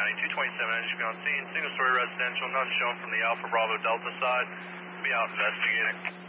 County, 227 engine on scene, single story residential, none shown from the Alpha Bravo Delta side. Be out investigating.